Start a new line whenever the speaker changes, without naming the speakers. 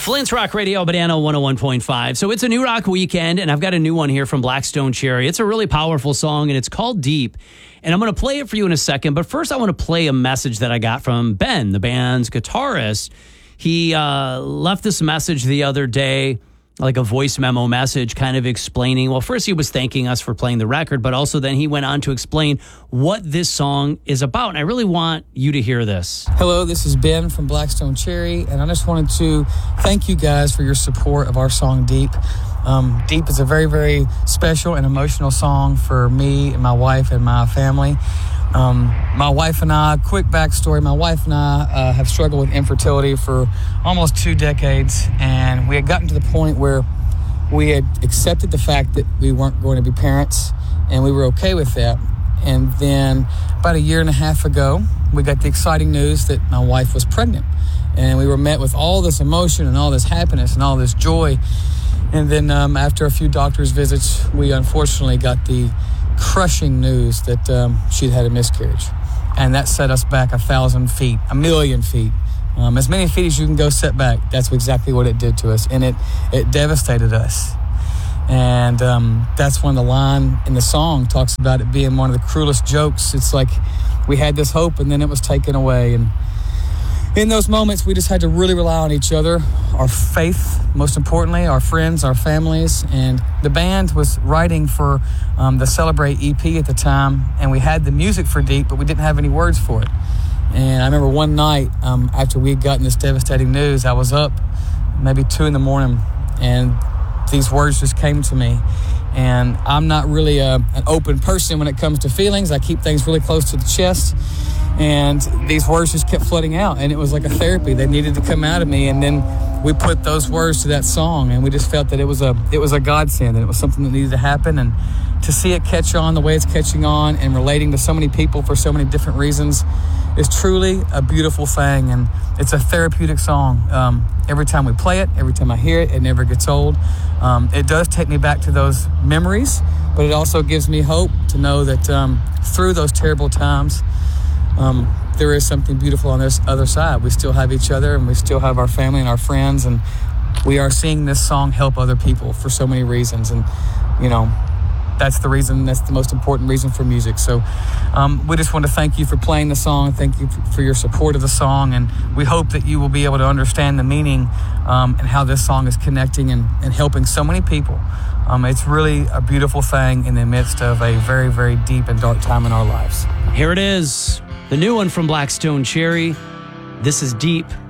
Flint's Rock Radio, Banana 101.5. So it's a new rock weekend, and I've got a new one here from Black Stone Cherry. It's a really powerful song, and it's called Deep. And I'm going to play it for you in a second. But first, I want to play a message that I got from Ben, the band's guitarist. He left this message the other day, like a voice memo message kind of explaining, well, first he was thanking us for playing the record, but also then he went on to explain what this song is about. And I really want you to hear this.
Hello, this is Ben from Black Stone Cherry, and I just wanted to thank you guys for your support of our song Deep. Deep is a very, very special and emotional song for me and my wife and my family. My wife and I, quick backstory, my wife and I have struggled with infertility for almost 2 decades, and we had gotten to the point where we had accepted the fact that we weren't going to be parents, and we were okay with that. And then about 1.5 years ago, we got the exciting news that my wife was pregnant, and we were met with all this emotion and all this happiness and all this joy. And then after a few doctor's visits, we unfortunately got the crushing news that she'd had a miscarriage, and that set us back 1,000 feet, 1,000,000 feet, as many feet as you can go set back. That's exactly what it did to us, and it devastated us. And that's when the line in the song talks about it being one of the cruelest jokes. It's like we had this hope, and then it was taken away. And in those moments, we just had to really rely on each other, our faith, most importantly, our friends, our families. And the band was writing for the Celebrate EP at the time, and we had the music for Deep, but we didn't have any words for it. And I remember one night after we had gotten this devastating news, I was up maybe 2 a.m, and these words just came to me. And I'm not really an open person when it comes to feelings. I keep things really close to the chest. And these words just kept flooding out, and it was like a therapy. They needed to come out of me, and then we put those words to that song, and we just felt that it was a godsend, and it was something that needed to happen. And to see it catch on the way it's catching on and relating to so many people for so many different reasons is truly a beautiful thing, and it's a therapeutic song. Every time we play it, every time I hear it, it never gets old. It does take me back to those memories, but it also gives me hope to know that through those terrible times, there is something beautiful on this other side. We still have each other, and we still have our family and our friends, and we are seeing this song help other people for so many reasons. And, you know, that's the reason, that's the most important reason for music. So we just want to thank you for playing the song. Thank you for your support of the song, and we hope that you will be able to understand the meaning and how this song is connecting and helping so many people. It's really a beautiful thing in the midst of a very, very deep and dark time in our lives.
Here it is, the new one from Black Stone Cherry. This is Deep.